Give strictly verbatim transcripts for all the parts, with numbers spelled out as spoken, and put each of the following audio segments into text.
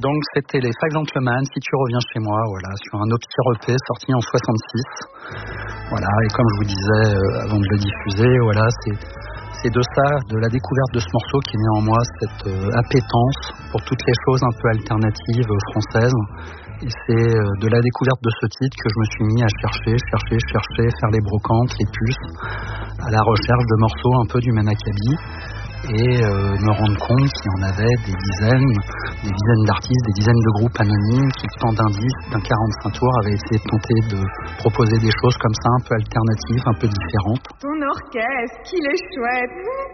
donc c'était les Five Gentlemen, Si tu reviens chez moi, voilà, sur un Obscure E P sorti en soixante-six. Voilà, et comme je vous disais euh, avant de le diffuser, voilà, c'est, c'est de ça, de la découverte de ce morceau qui est né en moi cette euh, appétence pour toutes les choses un peu alternatives euh, françaises. Et c'est euh, de la découverte de ce titre que je me suis mis à chercher, chercher, chercher, faire les brocantes, les puces, à la recherche de morceaux un peu du même acabit. Et euh, me rendre compte qu'il y en avait des dizaines, des dizaines d'artistes, des dizaines de groupes anonymes qui, tant d'un disque, d'un quarante-cinq tours, avaient essayé de tenter de proposer des choses comme ça, un peu alternatives, un peu différentes. Ton orchestre, qu'il est chouette!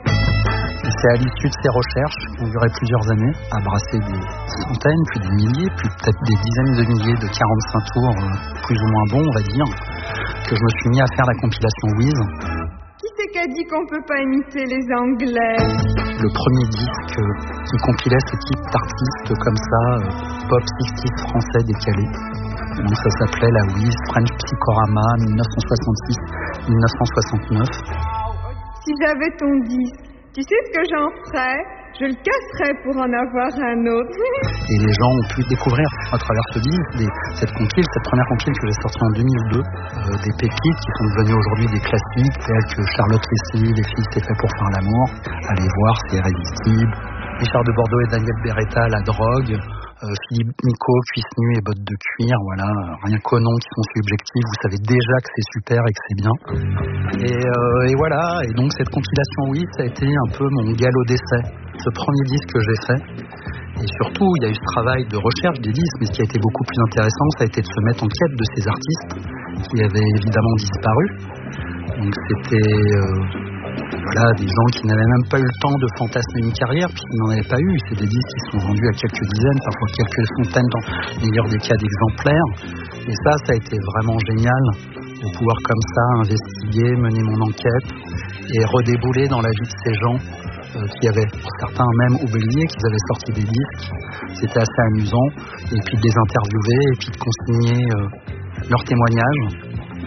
Et c'est à l'issue de ces recherches, qui ont duré plusieurs années, à brasser des centaines, puis des milliers, puis peut-être des dizaines de milliers de quarante-cinq tours, euh, plus ou moins bons, on va dire, que je me suis mis à faire la compilation Wiz. Qui c'est qui a dit qu'on peut pas imiter les Anglais? Le premier disque qui compilait ce type d'artistes comme ça, euh, pop soixante français décalé. Donc ça s'appelait la Wiz French Psychorama dix-neuf cent soixante-six dix-neuf cent soixante-neuf. Si j'avais ton disque, tu sais ce que j'en ferais? Je le casserais pour en avoir un autre. Et les gens ont pu découvrir à travers ce disque des, cette compile, cette première compile que j'ai sortie en deux mille deux, euh, des pépites qui sont devenues aujourd'hui des classiques tels que Charlotte Leslie, Les filles c'est fait pour faire l'amour. Allez voir, c'est irrésistible. Richard de Bordeaux et Daniel Beretta, La drogue. Euh, Philippe Nico, Cuisse nue et bottes de cuir, voilà, rien qu'aux noms qui sont subjectifs, vous savez déjà que c'est super et que c'est bien. Et, euh, et voilà, et donc cette compilation, oui, ça a été un peu mon galop d'essai, ce premier disque que j'ai fait. Et surtout, il y a eu ce travail de recherche des disques, mais ce qui a été beaucoup plus intéressant, ça a été de se mettre en quête de ces artistes qui avaient évidemment disparu. Donc c'était... Euh, Voilà, des gens qui n'avaient même pas eu le temps de fantasmer une carrière, puisqu'ils n'en avaient pas eu. C'est des disques qui sont vendus à quelques dizaines, parfois quelques centaines, dans le meilleur des cas, d'exemplaires. Et ça, ça a été vraiment génial de pouvoir comme ça investiguer, mener mon enquête et redébouler dans la vie de ces gens euh, qui avaient, pour certains même, oublié qu'ils avaient sorti des disques. C'était assez amusant. Et puis de les interviewer et puis de consigner euh, leurs témoignages.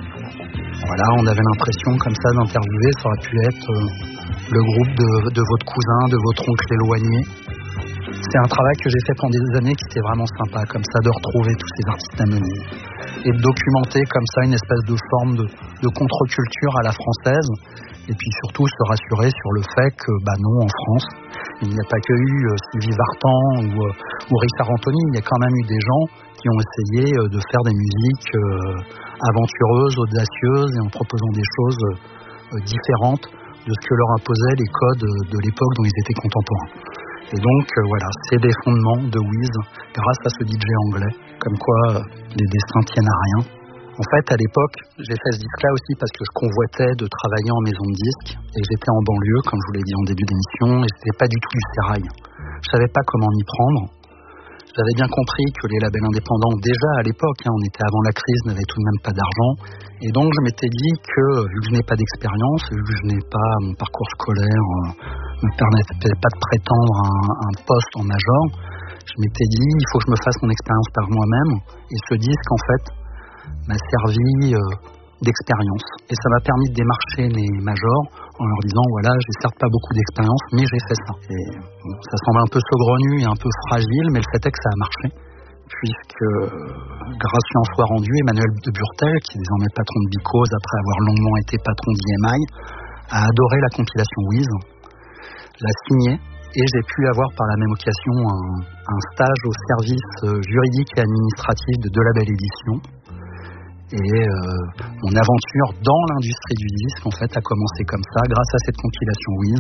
Voilà, on avait l'impression comme ça d'interviewer, ça aurait pu être euh, le groupe de, de votre cousin, de votre oncle éloigné. C'est un travail que j'ai fait pendant des années qui était vraiment sympa, comme ça, de retrouver tous ces artistes anonymes. Et de documenter comme ça une espèce de forme de, de contre-culture à la française. Et puis surtout se rassurer sur le fait que, bah non, en France, il n'y a pas que eu euh, Sylvie Vartan ou, euh, ou Richard Anthony, il y a quand même eu des gens qui ont essayé euh, de faire des musiques euh, aventureuses, audacieuses et en proposant des choses euh, différentes de ce que leur imposaient les codes de l'époque dont ils étaient contemporains. Et donc euh, voilà, c'est des fondements de Wiz grâce à ce D J anglais, comme quoi euh, les destins tiennent à rien. En fait, à l'époque, j'ai fait ce disque-là aussi parce que je convoitais de travailler en maison de disques et j'étais en banlieue, comme je vous l'ai dit en début d'émission, et c'était pas du tout du sérail. Je savais pas comment m'y prendre. J'avais bien compris que les labels indépendants, déjà à l'époque, hein, on était avant la crise, n'avaient tout de même pas d'argent. Et donc je m'étais dit que, vu que je n'ai pas d'expérience, vu que je n'ai pas mon parcours scolaire, euh, me permettait pas de prétendre à un, un poste en major, je m'étais dit, il faut que je me fasse mon expérience par moi-même. Et ce disque, en fait, m'a servi euh, d'expérience. Et ça m'a permis de démarcher les majors en leur disant, voilà, j'ai certes pas beaucoup d'expérience, mais j'ai fait ça. Et bon, ça semble un peu saugrenu et un peu fragile, mais le fait est que ça a marché. Puisque, euh, grâce lui en soit rendu, Emmanuel de Burtel, qui est désormais patron de Bicose, après avoir longuement été patron d'I M I, a adoré la compilation Wiz, l'a signée, et j'ai pu avoir par la même occasion un, un stage au service juridique et administratif de Deux Labels Éditions. Et euh, mon aventure dans l'industrie du disque, en fait, a commencé comme ça, grâce à cette compilation Wiz.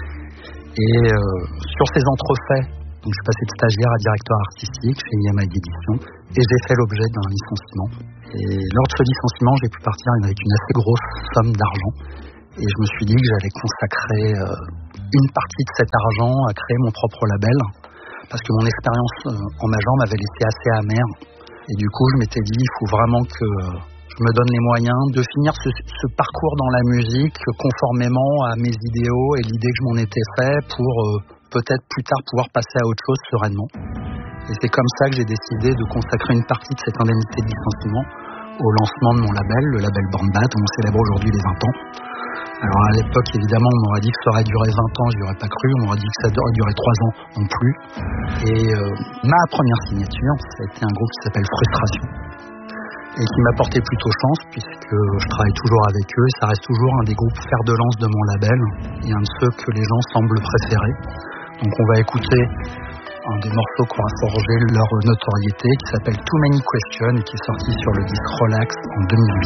Et euh, sur ces entrefaits, donc je suis passé de stagiaire à directeur artistique chez I M I Édition, et j'ai fait l'objet d'un licenciement. Et lors de ce licenciement, j'ai pu partir avec une assez grosse somme d'argent. Et je me suis dit que j'allais consacrer euh, une partie de cet argent à créer mon propre label, parce que mon expérience euh, en major m'avait laissé assez amer. Et du coup, je m'étais dit, il faut vraiment que je me donne les moyens de finir ce, ce parcours dans la musique conformément à mes idéaux et l'idée que je m'en étais fait pour euh, peut-être plus tard pouvoir passer à autre chose sereinement. Et c'est comme ça que j'ai décidé de consacrer une partie de cette indemnité de licenciement au lancement de mon label, le label Born Bad, où on célèbre aujourd'hui les vingt ans. Alors à l'époque, évidemment, on m'aurait dit que ça aurait duré vingt ans, j'y aurais pas cru. On m'aurait dit que ça aurait duré trois ans non plus. Et euh, ma première signature, ça a été un groupe qui s'appelle Frustration. Et qui m'a porté plutôt chance, puisque je travaille toujours avec eux. Ça reste toujours un des groupes fer de lance de mon label, et un de ceux que les gens semblent préférer. Donc on va écouter un des morceaux qui aura forgé leur notoriété, qui s'appelle Too Many Questions, et qui est sorti sur le disque Relax en deux mille huit.